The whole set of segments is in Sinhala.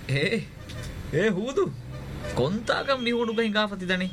ఏ హూదు కొంతాకం మిహుණු බහිංගාපතිදනේ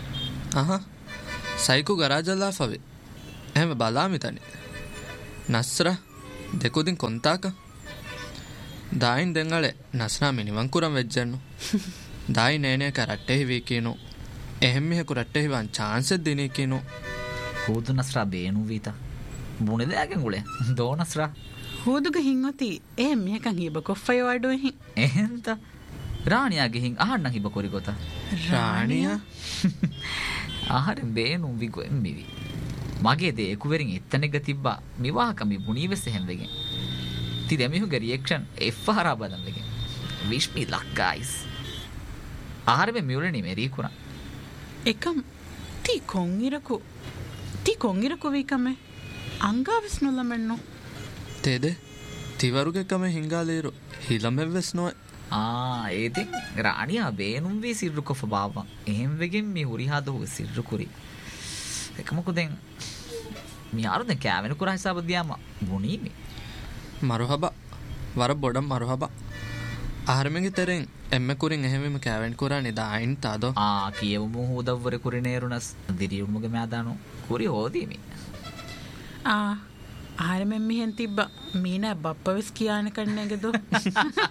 සයිකු ගරාජල්ලා ෆවේ එහෙම බලාමිතනේ නස්ර දෙකුදින් කොන්තාක දායින් දෙංගලේ නස්නා මිනිවන් කුරම් වෙජ්ජන්නු දායි නේනේ කරට්ටේ වී කියනු එහෙම මෙහෙ කුරට්ටේ වන් chance දෙනේ කියනු හූදු නස්රා බේනු වීතා මුනේ දෑගෙන් උලේ දෝ නස්රා හූදුගේ හින්වති එහෙම මෙහෙකන් හිබ කොෆය වඩෝ හි එහෙන්ත රාණියාගේ හින් අහන්න හිබ කොරි ගොත රාණියා ආහාරෙන් බේනු විගො එම්මිවි මගේ දේ කුවරින් එත්තනෙග තිබ්බා මිවාහක මි බුණීවෙස් එහෙම වෙගෙන් ති දෙමිහුගේ රියැක්ෂන් එෆ්හරා බදම් වෙගෙන් විශ් මි ලක් ගයිස් ආහාරෙ මියුලනි මෙරී කුරා එකම් ති කොංගිරකු වීකමේ ಅಂಗಾವಿಸ್ ನುಲ್ಲಮೆಣ್ಣು ತೇದೆ ತಿವರುಗೆ ಕಮೆ ಹಿಂಗಾಲೇರು ಹಿಲಮೆವ್ವೆಸ್ ನೋಯ್ ඒති රාණියා බේනුම් වී සිරුරු කොෆ බාවා එහෙම් වෙගෙන් මේ හුරිහාද හො සිරුරු කුරි එකමකු දෙන් මියාරු දෙන් කෑවෙන කුරා හිසාබ දියාම බුණීමි මරුහබ වර බොඩම් මරුහබ ආහාරමෙන්ගේ තෙරෙන් එම්මෙ කුරින් එහෙමෙම කෑවෙන් කුරා නිදායින් තාදෝ කියවමු හොදවර කුරිනේරුනස් දිරියුමුගේ මෑදානු කුරි හොදීමි ආහාරමෙන් මිහෙන් තිබ්බ මීනා බප්පවිස් කියාන කන්නේගදෝ